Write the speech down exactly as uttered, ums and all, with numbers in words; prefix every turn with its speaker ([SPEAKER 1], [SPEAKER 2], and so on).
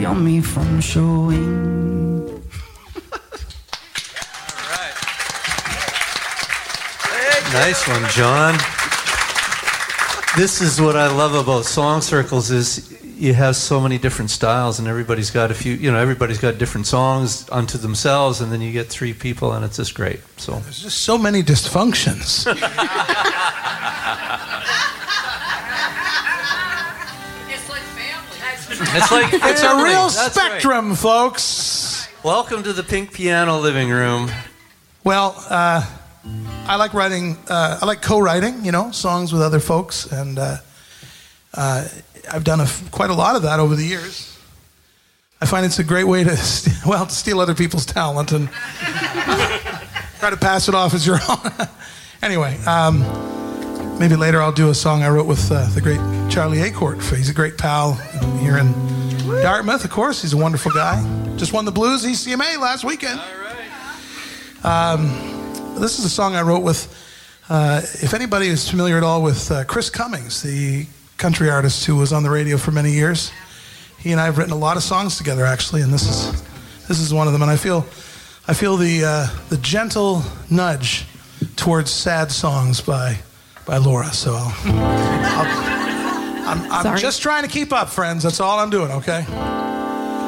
[SPEAKER 1] on me from showing.
[SPEAKER 2] All right. Nice one, John. This is what I love about song circles is you have so many different styles and everybody's got a few, you know, everybody's got different songs unto themselves and then you get three people and it's just great. So
[SPEAKER 3] there's just so many dysfunctions.
[SPEAKER 4] It's like family.
[SPEAKER 2] It's like family.
[SPEAKER 3] It's a real
[SPEAKER 2] That's
[SPEAKER 3] spectrum,
[SPEAKER 2] right.
[SPEAKER 3] Folks.
[SPEAKER 2] Welcome to the Pink Piano Living Room.
[SPEAKER 3] Well, uh, I like writing, uh, I like co-writing, you know, songs with other folks, and uh, uh, I've done a, quite a lot of that over the years. I find it's a great way to, st- well, to steal other people's talent and try to pass it off as your own. Anyway, um, maybe later I'll do a song I wrote with uh, the great Charlie Acorn. He's a great pal here in Dartmouth, of course. He's a wonderful guy. Just won the Blues E C M A last weekend.
[SPEAKER 2] All right.
[SPEAKER 3] Um, this is a song I wrote with, uh, if anybody is familiar at all with uh, Chris Cummings, the country artist who was on the radio for many years. He and I have written a lot of songs together, actually, and this is this is one of them. And I feel I feel the uh, the gentle nudge towards sad songs by by Laura. So I'll, I'll, I'm, I'm just trying to keep up, friends. That's all I'm doing. Okay.